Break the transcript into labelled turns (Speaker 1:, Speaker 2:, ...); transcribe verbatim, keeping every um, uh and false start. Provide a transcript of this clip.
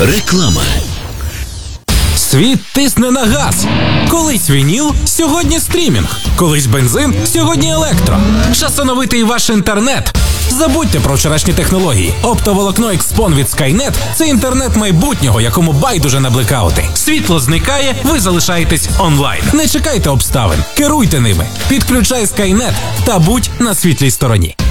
Speaker 1: Реклама.
Speaker 2: Світ тисне на газ. Колись вініл, сьогодні стрімінг. Колись бензин, сьогодні електро. Час оновити ваш інтернет. Забудьте про вчорашні технології. Оптоволокно Xpon від Skynet – це інтернет майбутнього, якому байдуже на блекаути. Світло зникає, ви залишаєтесь онлайн. Не чекайте обставин, керуйте ними. Підключай Skynet та будь на світлій стороні.